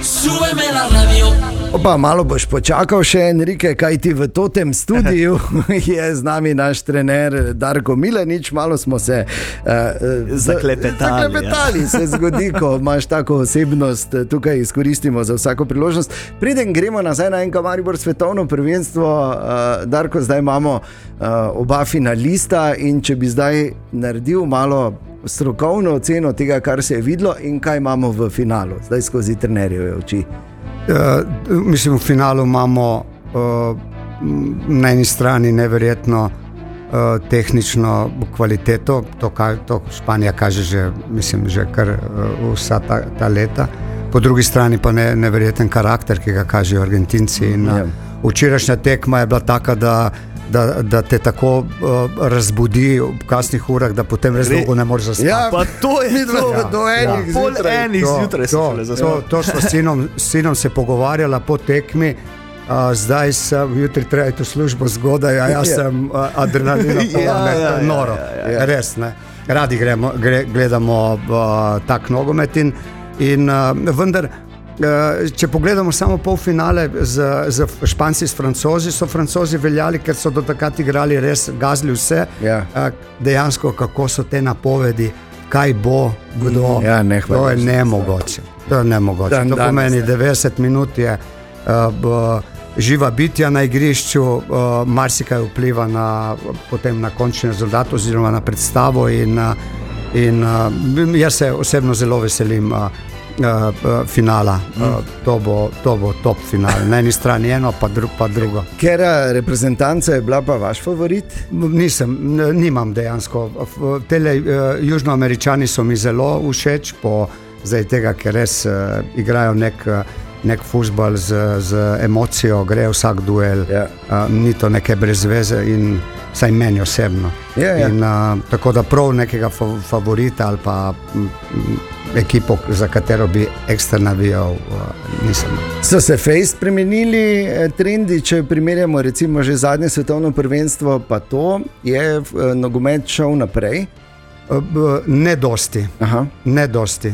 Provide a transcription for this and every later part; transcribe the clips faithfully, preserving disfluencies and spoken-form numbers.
Súbeme la radio. Opa, malo boš počakal še, Enrique, kaj ti v totem studiu je z nami naš trener Darko Milanič. Malo smo se uh, zaklepetali. Zaklepetali ja. Se zgodi, ko imaš tako osebnost, tukaj izkoristimo za vsako priložnost. Preden gremo nazaj na enka Maribor svetovno prvenstvo, uh, Darko, zdaj imamo uh, oba finalista in če bi zdaj naredil malo strokovno oceno tega, kar se je videlo in kaj imamo v finalu, zdaj skozi trenerjeve oči. Uh, mislim, v finalu imamo uh, na eni strani neverjetno uh, tehnično kvaliteto, to, kaj, to Španija kaže že, mislim, že kar uh, vsa ta, ta leta, po drugi strani pa ne, neverjeten karakter, ki ga kažejo Argentinci. In, uh, včerajšnja tekma je bila taka, da Da, da te tako uh, razbudi v kasnih urah, da potem res dolgo ne moreš zaspati. Ja, pa to je to, ja, do enih ja. zjutraj. enih zjutraj to, to, to, to smo s sinom, sinom se pogovarjala po tekmi, uh, zdaj sem, jutri treba iti v službo zgodaj, a jaz sem uh, adrenalina polna, ja, ja, ja, noro, ja, ja. Res, ne. Radi gremo, gre, gledamo uh, tak nogomet in, in uh, vendar če pogledamo samo polfinale z, z Španci s Francozi, so Francozi veljali, ker so do takrat igrali res, gazili vse, ja. Dejansko kako so te napovedi, kaj bo, kdo, ja, ne, to je nemogoče. To je nemogoče. Dan, to pomeni devetdeset minut je uh, živa bitja na igrišču, uh, marsikaj vpliva na, potem na končni rezultat oziroma na predstavo in, in uh, jaz se osebno zelo veselim uh, Uh, uh, finala, uh, to, bo, to bo top final, na eni strani eno, pa, dru, pa drugo. Kera reprezentanca je bila pa vaš favorit? Nisem, nimam dejansko. Tele uh, Južnoameričani so mi zelo všeč, po zdaj tega, ker res uh, igrajo nek, nek fuzbal z, z emocijo, gre vsak duel, yeah. uh, ni to neke brez veze in saj meni osebno. Yeah, yeah. In, uh, tako da prav nekega fa- favorita ali pa m, m, ekipo, za katero bi ekstra navijal, nisem. So se fejst spremenili trendi, če primerjamo recimo že zadnje svetovno prvenstvo, pa to je nogomet šel naprej? Ne dosti. Aha. Ne dosti.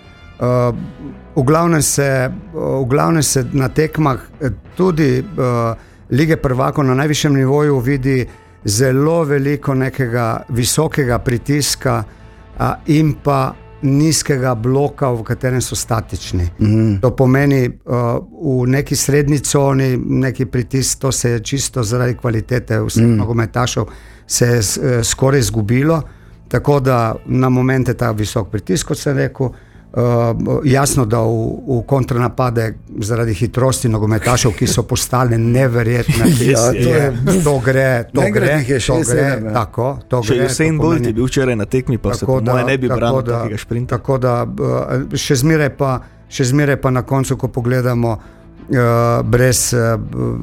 V glavnem se, v glavnem se na tekmah tudi Lige prvakov na najvišjem nivoju vidi zelo veliko nekega visokega pritiska in pa nizkega bloka, v katerem so statični. Mm. To pomeni, uh, v neki srednji coni, neki pritisk, to se je čisto zaradi kvalitete vseh mm. nogometašev se je uh, skoraj izgubilo, tako da na momente ta visok pritisk, kot sem rekel, uh, jasno, da v, v kontranapade zaradi hitrosti nogometašev, ki so postali neverjetne, ja, to, je, to gre, to gre, to gre, tako, to še gre. Še Usain Bolt je bil včeraj na tekmi, pa se po moje ne bi branil takega šprinta. Tako da še zmeraj pa, še zmeraj pa na koncu, ko pogledamo, uh, brez, uh,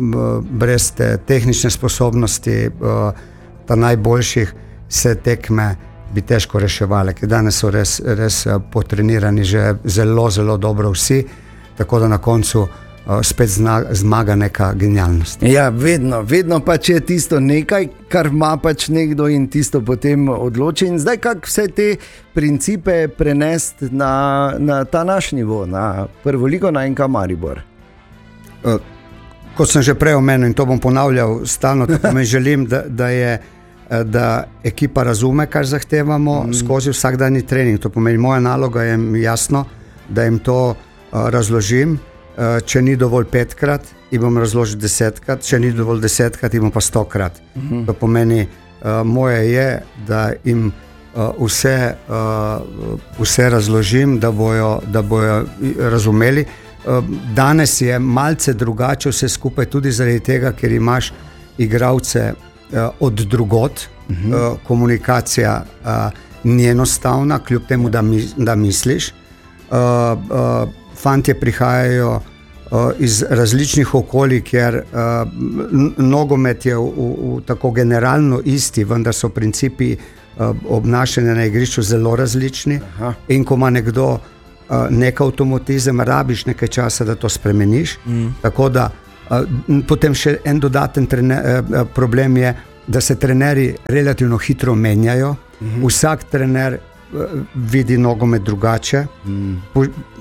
brez te tehnične sposobnosti uh, ta najboljših se tekme bi težko reševali, ker danes so res, res potrenirani že zelo, zelo dobro vsi, tako da na koncu uh, spet zna, zmaga neka genialnost. Ja, vedno, vedno pač je tisto nekaj, kar ima pač nekdo in tisto potem odloči. In zdaj kako vse te principe prenesti na, na ta naš nivo, na prvo ligo, na enka Maribor? Uh, kot sem že prej omenil in to bom ponavljal stalno, tako me želim, da, da je da ekipa razume, kar zahtevamo mm. skozi vsakdanji trening. To pomeni, moja naloga je jasno, da jim to uh, razložim. Uh, če ni dovolj petkrat, jim bom razložil desetkrat, če ni dovolj desetkrat, jim bom pa stokrat. Mm-hmm. To pomeni, uh, moje je, da jim uh, vse, uh, vse razložim, da bojo, da bojo razumeli. Uh, danes je malce drugače vse skupaj, tudi zaradi tega, ker imaš igralce od drugot, uh-huh. uh, komunikacija uh, ni enostavna, kljub temu, da, mi, da misliš. Uh, uh, fantje prihajajo uh, iz različnih okolij, ker uh, nogomet je v, v, v tako generalno isti, vendar so principi uh, obnašanja na igrišču zelo različni. Aha. In ko ima nekdo uh, nek avtomatizem, rabiš nekaj časa, da to spremeniš. Mm. Tako da Uh, potem še en dodaten trener, uh, problem je, da se trenerji relativno hitro menjajo. Mm-hmm. Vsak trener uh, vidi nogomet drugače. Mm. Po,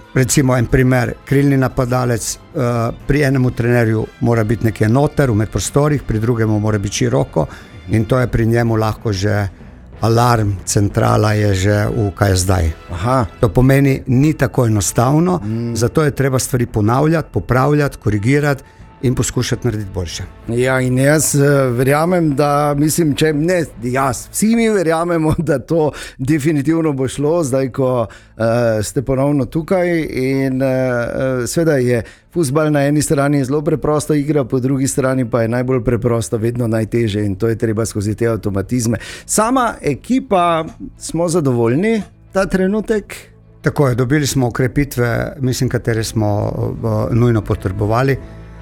recimo en primer, krilni napadalec, uh, pri enemu trenerju mora biti nekje noter, v medprostorih, pri drugemu mora biti široko in to je pri njemu lahko že alarm, centrala je že v kaj je zdaj. Aha. To pomeni, ni tako enostavno, mm. zato je treba stvari ponavljati, popravljati, korigirati in poskušati narediti boljše. Ja, in jaz uh, verjamem, da mislim, če ne jaz, vsi mi verjamemo, da to definitivno bo šlo, zdaj, ko uh, ste ponovno tukaj in uh, seveda je fuzbal na eni strani zelo preprosta igra, po drugi strani pa je najbolj preprosto vedno najteže in to je treba skozi te avtomatizme. Sama ekipa, smo zadovoljni ta trenutek? Tako je, dobili smo okrepitve, mislim, katere smo uh, nujno potrebovali.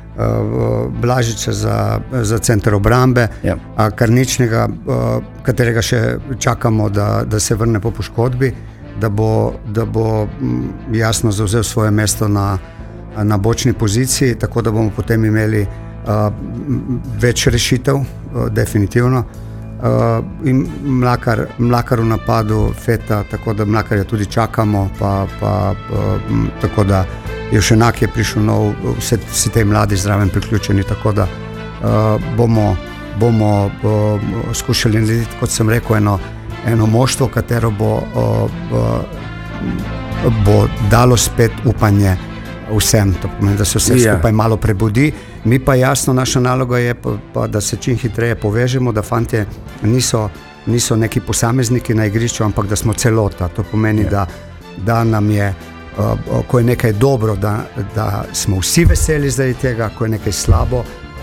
Blažiča za, za center obrambe, ja. Karničnega, katerega še čakamo, da, da se vrne po poškodbi, da bo, da bo jasno zavzel svoje mesto na, na bočni poziciji, tako da bomo potem imeli uh, več rešitev, uh, definitivno. Uh, in Mlakar, Mlakar v napadu, Feta, tako da Mlakarja tudi čakamo, pa, pa uh, tako da Jevšenak je prišel nov, vse, vsi te mladi zraven priključeni, tako da uh, bomo, bomo uh, skušali narediti, kot sem rekel, eno, eno moštvo, katero bo, uh, uh, bo dalo spet upanje vsem, to pomeni, da se vse yeah. skupaj malo prebudi. Mi pa jasno, naša naloga je, pa, pa, da se čim hitreje povežemo, da fantje niso, niso neki posamezniki na igrišču, ampak da smo celota. To pomeni, yeah. da, da nam je Uh, ko je nekaj dobro, da, da smo vsi veseli zaradi tega, ko je nekaj slabo,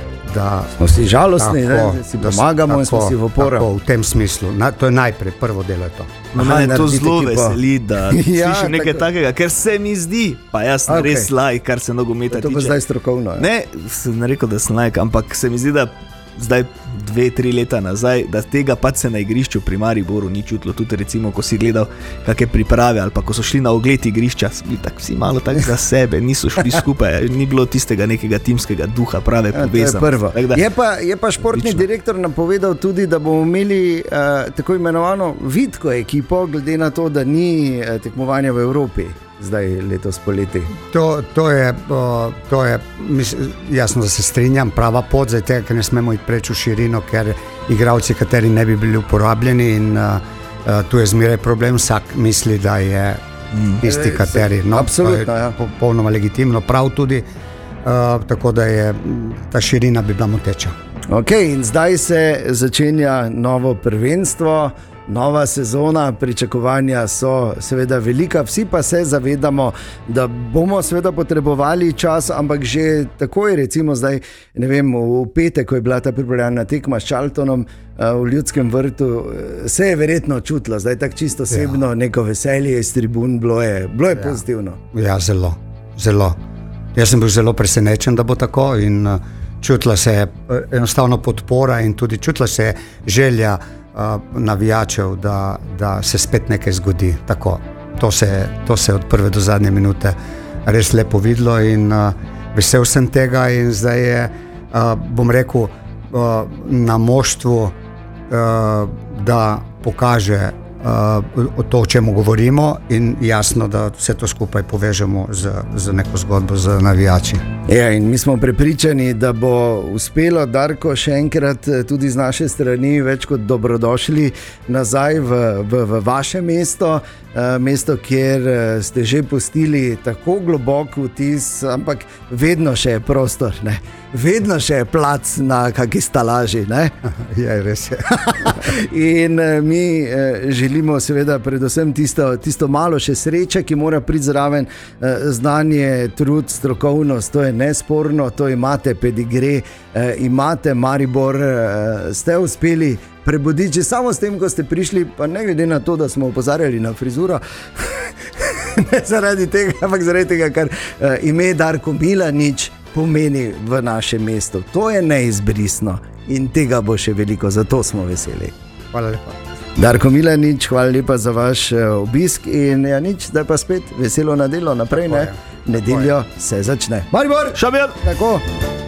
da smo vsi žalostni, tako, ne, da si pomagamo tako, in smo si v oporo. Tako, v tem smislu. Na, to je najprej, prvo delo je to. No, mene to zelo veseli, da ja, slišim nekaj tako. takega, ker se mi zdi, pa jaz sem okay. res lajk, kar se nogometa tiče. To bo zdaj strokovno. Ne, sem rekel, da sem lajk, ampak se mi zdi, da zdaj dve, tri leta nazaj, da tega pač se na igrišču pri Mariboru ni čutilo. Tudi recimo, ko si gledal kakšne priprave ali pa ko so šli na ogled igrišča, so bili tak vsi malo tak za sebe, niso šli skupaj, ni bilo tistega nekega timskega duha, prave povezanosti. Ja, je, je pa športni lično. direktor napovedal tudi, da bomo imeli uh, tako imenovano vitko ekipo, glede na to, da ni uh, tekmovanja v Evropi. Zdaj letos poleti. To, to je, uh, to je mislim, jasno, da se strinjam, prava pot za tega, ker ne smemo iti preč v širino, ker igralci, kateri ne bi bili uporabljeni in uh, uh, tu je zmeraj problem, vsak misli, da je mm. tisti, kateri. No, absolutno, ja. Popolnoma legitimno, prav tudi, uh, tako da je ta širina bi bila moteča. Ok, in zdaj se začenja novo prvenstvo. Nova sezona, pričakovanja so seveda velika, vsi pa se zavedamo, da bomo seveda potrebovali čas, ampak že takoj, recimo zdaj, ne vem, v petek, ko je bila ta pripravljalna tekma s Charltonom v Ljudskem vrtu, se je verjetno čutilo, zdaj tako čisto osebno, ja. neko veselje iz tribun, bilo je, bilo je ja. pozitivno. Ja, zelo, zelo. Jaz sem bil zelo presenečen, da bo tako in čutila se je enostavno podpora in tudi čutila se je želja navijačev, da, da se spet nekaj zgodi. Tako, to se, to se je od prve do zadnje minute res lepo videlo in uh, vesel sem tega in zdaj je, uh, bom rekel, uh, na moštvu, uh, da pokaže uh, to, o čemu govorimo in jasno, da vse to skupaj povežemo z, z neko zgodbo z navijači. Ja, in mi smo prepričani, da bo uspelo. Darko, še enkrat tudi z naše strani več kot dobrodošli nazaj v, v, v vaše mesto, mesto, kjer ste že pustili tako globok vtis, ampak vedno še je prostor, ne? Vedno še je plac na kakšni stalaži. Ja, res je. In mi želimo seveda predvsem tisto, tisto malo še sreče, ki mora priti zraven, znanje, trud, strokovnost, to je nesporno, to imate pedigre, imate Maribor, ste uspeli prebuditi, že samo s tem, ko ste prišli, pa ne glede na to, da smo opozarjali na frizuro, ne zaradi tega, ampak zaradi tega, kar ime Darko Milanič pomeni v našem mestu. To je neizbrisno in tega bo še veliko, zato smo veseli. Hvala lepa. Darko Milanič, hvala lepa za vaš obisk in ja nič, zdaj pa spet veselo na delo naprej, ne? Nedeljo se začne. Maribor! Šabir! Tako.